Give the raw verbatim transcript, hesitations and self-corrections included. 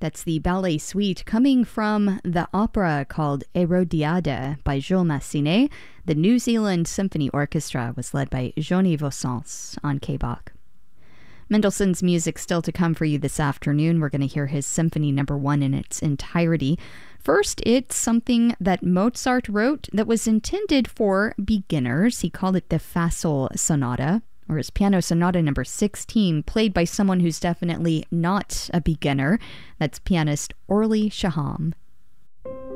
That's the ballet suite coming from the opera called Hérodiade by Jules Massenet. The New Zealand Symphony Orchestra was led by Johnny Vossens on K B O C. Mendelssohn's music still to come for you this afternoon. We're going to hear his Symphony Number One in its entirety. First, it's something that Mozart wrote that was intended for beginners. He called it the Facile Sonata, or his Piano Sonata Number sixteen, played by someone who's definitely not a beginner. That's pianist Orly Shaham.